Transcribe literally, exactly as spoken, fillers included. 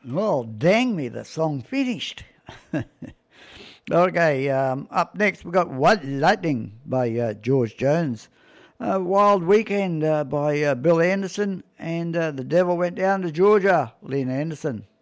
Well, dang me, the song finished. Okay, um, up next we've got White Lightning by uh, George Jones. Uh, Wild Weekend uh, by uh, Bill Anderson. And uh, The Devil Went Down to Georgia, Lynn Anderson.